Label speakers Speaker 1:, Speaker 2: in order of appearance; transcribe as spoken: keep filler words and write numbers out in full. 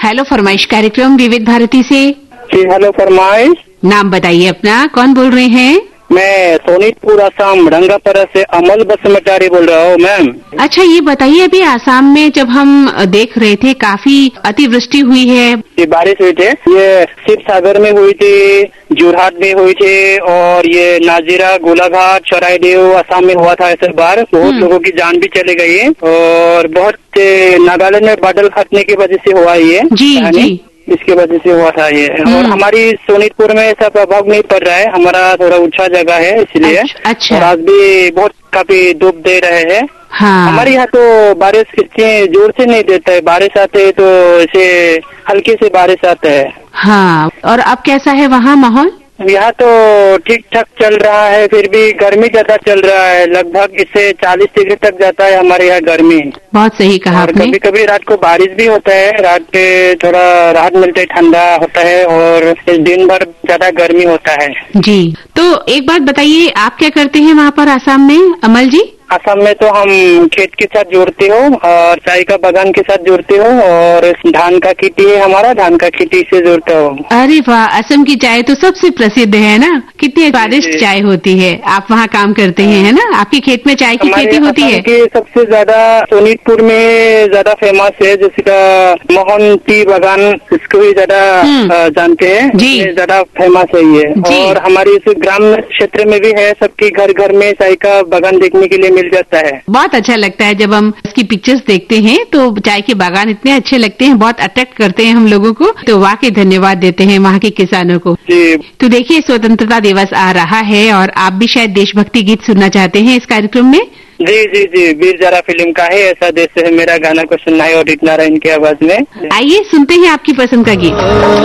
Speaker 1: Hello फरमाइश कार्यक्रम विविध भारती से।
Speaker 2: जी हेलो फरमाइश।
Speaker 1: नाम बताइए अपना, कौन बोल रहे हैं?
Speaker 2: मैं सोनीतपुर असम रंगापरा से अमल बसमतारी बोल रहा हूँ मैम।
Speaker 1: अच्छा, ये बताइए अभी आसाम में जब हम देख रहे थे काफी अतिवृष्टि हुई है।
Speaker 2: ये बारिश हुई थे, ये शिव सागर में हुई थी, जोरहाट में हुई थी और ये नाजीरा गोलाघाट चौराईदेव असम में हुआ था। ऐसे बार बहुत लोगों की जान भी चली गई है और बहुत नागालैंड में बादल फटने की वजह से हुआ ये
Speaker 1: जी जी
Speaker 2: इसकी वजह से हुआ था ये। और हमारी सोनीतपुर में ऐसा प्रभाव नहीं पड़ रहा है, हमारा थोड़ा ऊंचा जगह है इसलिए।
Speaker 1: अच्छा।
Speaker 2: और आज भी बहुत काफी धूप दे रहे हैं।
Speaker 1: हाँ।
Speaker 2: हमारे यहाँ तो बारिश इतनी जोर से नहीं देता है, बारिश आते है तो ऐसे हल्के से बारिश आता है।
Speaker 1: हाँ, और अब कैसा है वहाँ माहौल?
Speaker 2: यहाँ तो ठीक ठाक चल रहा है, फिर भी गर्मी ज्यादा चल रहा है, लगभग इससे चालीस डिग्री तक जाता है हमारे यहाँ गर्मी।
Speaker 1: बहुत सही कहा आपने।
Speaker 2: कभी कभी रात को बारिश भी होता है, रात के थोड़ा राहत मिलता है, ठंडा होता है और दिन भर ज्यादा गर्मी होता है।
Speaker 1: जी, तो एक बात बताइए, आप क्या करते हैं वहाँ पर आसाम में अमल जी?
Speaker 2: असम में तो हम खेत के साथ जोड़ते हो और चाय का बागान के साथ जोड़ते हो और धान का खेती है हमारा, धान का खेती से जोड़ता हो।
Speaker 1: अरे वाह, असम की चाय तो सबसे प्रसिद्ध है ना, कितनी स्वादिष्ट चाय होती है। आप वहाँ काम करते हैं है ना, आपके खेत में चाय की खेती होती है?
Speaker 2: की सबसे ज्यादा सोनीतपुर में ज्यादा फेमस है, जिसका मोहन टी बागान, इसको भी ज्यादा जानते हैं, ज्यादा फेमस है ये। और हमारे इस ग्राम क्षेत्र में भी है, सबके घर घर में चाय का बागान देखने के लिए मिल जाता है। बहुत
Speaker 1: अच्छा लगता है जब हम इसकी पिक्चर्स देखते हैं तो चाय के बागान इतने अच्छे लगते हैं, बहुत अट्रैक्ट करते हैं हम लोगों को। तो वाकई धन्यवाद देते हैं वहाँ के किसानों को।
Speaker 2: जी।
Speaker 1: तो देखिए, स्वतंत्रता दिवस आ रहा है और आप भी शायद देशभक्ति गीत सुनना चाहते हैं इस कार्यक्रम में।
Speaker 2: जी जी जी, वीर जारा फिल्म का है ऐसा देश है मेरा गाना को सुनना है और इतना रहा इनकी आवाज में।
Speaker 1: आइए सुनते हैं आपकी पसंद का गीत।